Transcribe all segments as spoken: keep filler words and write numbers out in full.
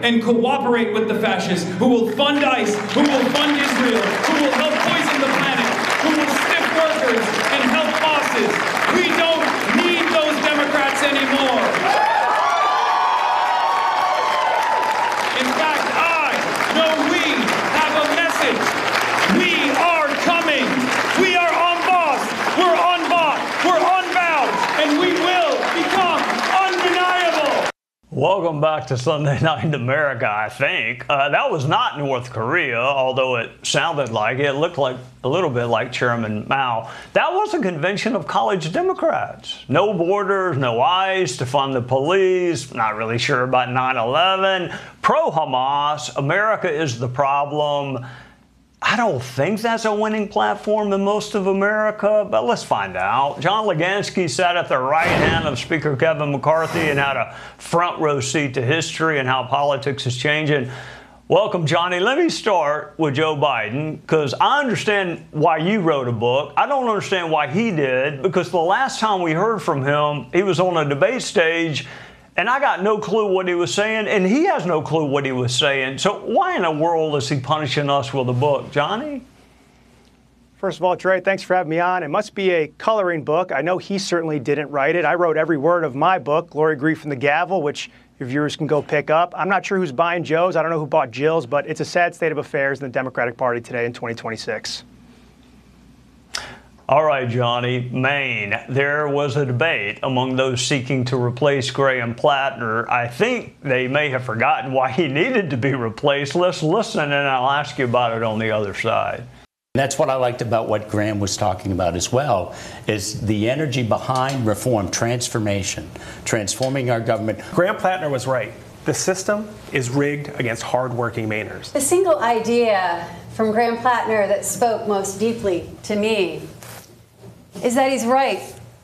and cooperate with the fascists, who will fund ICE, who will fund Israel, who will help poison the planet, who will stiff workers and help bosses. We don't need those Democrats anymore. In fact, I know we have a message. We are coming. We are on boss. We're on bought. We're unbound. And we will become undeniable. Welcome back to Sunday Night in America, I think. Uh, that was not North Korea, although it sounded like it. It looked like a little bit like Chairman Mao. That was a convention of college Democrats. No borders, no ICE to fund the police. Not really sure about nine eleven. Pro-Hamas. America is the problem. I don't think that's a winning platform in most of America, but let's find out. John Luganski sat at the right hand of Speaker Kevin McCarthy and had a front row seat to history and how politics is changing. Welcome, Johnny. Let me start with Joe Biden, because I understand why you wrote a book. I don't understand why he did, because the last time we heard from him, he was on a debate stage, and I got no clue what he was saying, and he has no clue what he was saying. So why in the world is he punishing us with a book, Johnny? First of all, Trey, thanks for having me on. It must be a coloring book. I know he certainly didn't write it. I wrote every word of my book, Glory, Grief, and the Gavel, which your viewers can go pick up. I'm not sure who's buying Joe's. I don't know who bought Jill's, but it's a sad state of affairs in the Democratic Party today in twenty twenty-six. All right, Johnny, Maine, there was a debate among those seeking to replace Graham Plattner. I think they may have forgotten why he needed to be replaced. Let's listen, and I'll ask you about it on the other side. That's what I liked about what Graham was talking about as well, is the energy behind reform, transformation, transforming our government. Graham Plattner was right. The system is rigged against hardworking Mainers. The single idea from Graham Plattner that spoke most deeply to me is that he's right.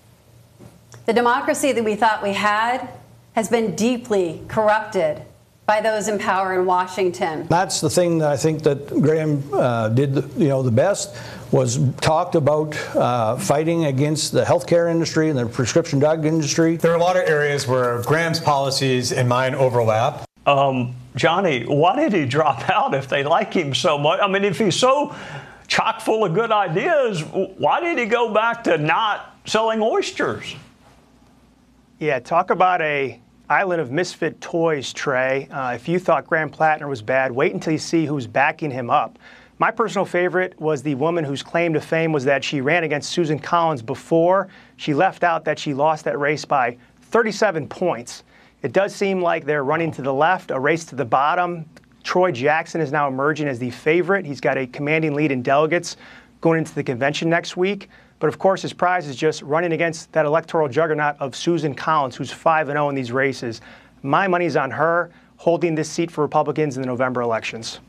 The democracy that we thought we had has been deeply corrupted by those in power in Washington. That's the thing that I think that Graham uh, did, you know, the best, was talked about uh, fighting against the healthcare industry and the prescription drug industry. There are a lot of areas where Graham's policies and mine overlap. Um, Johnny, why did he drop out if they like him so much? I mean, if he's so chock full of good ideas, why did he go back to not selling oysters? Yeah, talk about a island of misfit toys, Trey. Uh, if you thought Graham Plattner was bad, wait until you see who's backing him up. My personal favorite was the woman whose claim to fame was that she ran against Susan Collins before. She left out that she lost that race by thirty-seven points. It does seem like they're running to the left, a race to the bottom. Troy Jackson is now emerging as the favorite. He's got a commanding lead in delegates going into the convention next week. But of course, his prize is just running against that electoral juggernaut of Susan Collins, who's five and oh in these races. My money's on her holding this seat for Republicans in the November elections.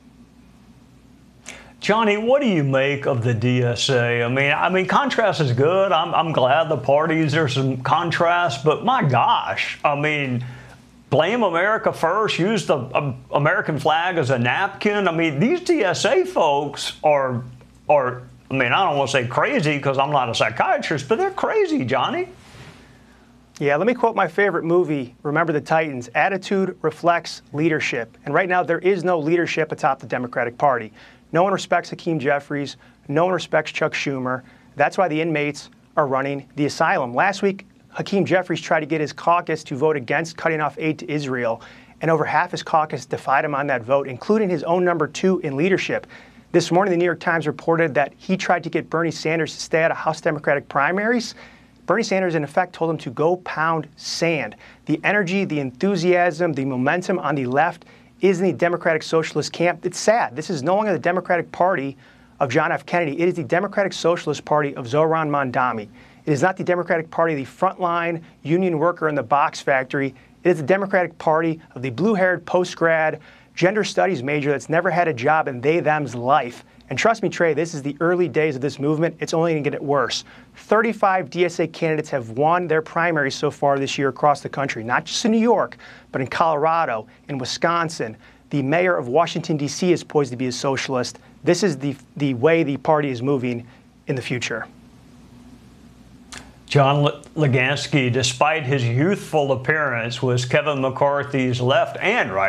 Johnny, what do you make of the D S A? I mean, I mean, contrast is good. I'm, I'm glad the parties, there's some contrast, but my gosh, I mean, blame America first, use the uh, American flag as a napkin. I mean, these D S A folks are, are I mean, I don't want to say crazy because I'm not a psychiatrist, but they're crazy, Johnny. Yeah, let me quote my favorite movie, Remember the Titans. Attitude reflects leadership. And right now, there is no leadership atop the Democratic Party. No one respects Hakeem Jeffries. No one respects Chuck Schumer. That's why the inmates are running the asylum. Last week, Hakeem Jeffries tried to get his caucus to vote against cutting off aid to Israel, and over half his caucus defied him on that vote, including his own number two in leadership. This morning, the New York Times reported that he tried to get Bernie Sanders to stay out of House Democratic primaries. Bernie Sanders, in effect, told him to go pound sand. The energy, the enthusiasm, the momentum on the left is in the Democratic Socialist camp. It's sad. This is no longer the Democratic Party of John F. Kennedy. It is the Democratic Socialist Party of Zohran Mamdani. It is not the Democratic Party of the frontline union worker in the box factory. It is the Democratic Party of the blue-haired post-grad gender studies major that's never had a job in they-them's life. And trust me, Trey, this is the early days of this movement. It's only going to get worse. thirty-five D S A candidates have won their primaries so far this year across the country, not just in New York, but in Colorado, in Wisconsin. The mayor of Washington, D C is poised to be a socialist. This is the, the way the party is moving in the future. John Luganski, despite his youthful appearance, was Kevin McCarthy's left and right